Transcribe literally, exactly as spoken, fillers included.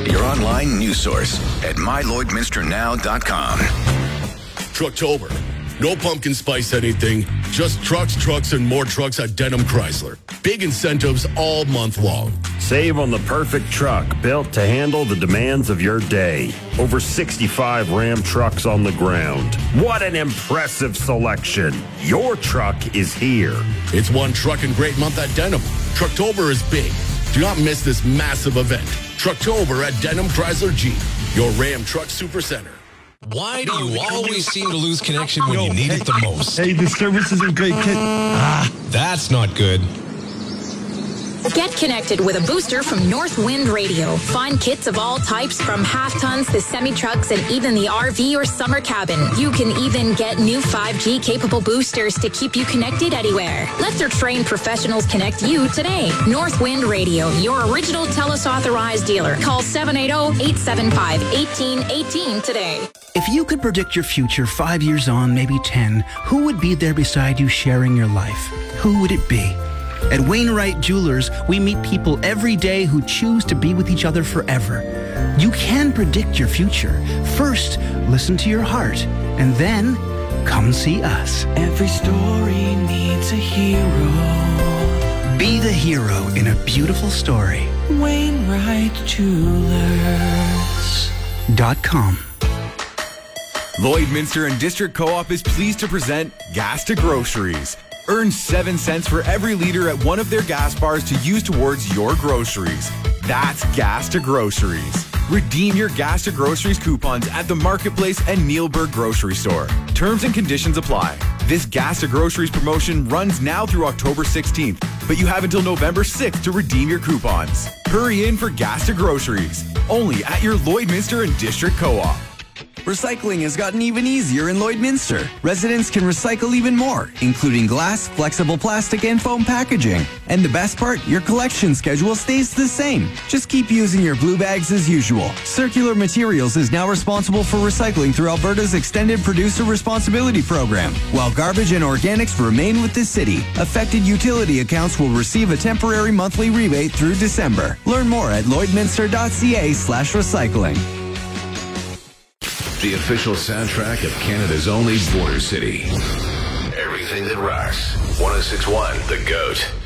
your online news source at my lloyd minster now dot com. Trucktober. No pumpkin spice anything, just trucks, trucks, and more trucks at Denham Chrysler. Big incentives all month long. Save on the perfect truck built to handle the demands of your day. Over sixty-five Ram trucks on the ground. What an impressive selection. Your truck is here. It's one truck and great month at Denham. Trucktober is big. Do not miss this massive event. Trucktober at Denham Chrysler Jeep, your Ram Truck Supercenter. Why do you always seem to lose connection when you need it the most? Hey, the service isn't great, kid. Ah, that's not good. Get connected with a booster from Northwind Radio. Find kits of all types from half tons to semi-trucks and even the R V or summer cabin. You can even get new five G capable boosters to keep you connected anywhere. Let their trained professionals connect you today. Northwind Radio, your original TELUS authorized dealer. Call seven eight zero, eight seven five, one eight one eight today. If you could predict your future five years on, maybe ten, who would be there beside you sharing your life? Who would it be? At Wainwright Jewelers, we meet people every day who choose to be with each other forever. You can predict your future. First, listen to your heart, and then come see us. Every story needs a hero. Be the hero in a beautiful story. Wainwright Jewelers dot com. Lloydminster and District Co-op is pleased to present Gas to Groceries. Earn seven cents for every liter at one of their gas bars to use towards your groceries. That's Gas to Groceries. Redeem your Gas to Groceries coupons at the Marketplace and Neilburg Grocery Store. Terms and conditions apply. This Gas to Groceries promotion runs now through October sixteenth, but you have until November sixth to redeem your coupons. Hurry in for Gas to Groceries, only at your Lloydminster and District Co-op. Recycling has gotten even easier in Lloydminster. Residents can recycle even more, including glass, flexible plastic, and foam packaging. And the best part, your collection schedule stays the same. Just keep using your blue bags as usual. Circular Materials is now responsible for recycling through Alberta's Extended Producer Responsibility Program, while garbage and organics remain with the city. Affected utility accounts will receive a temporary monthly rebate through December. Learn more at lloydminster.ca slash recycling. The official soundtrack of Canada's only border city. Everything that rocks. one oh six point one The Goat.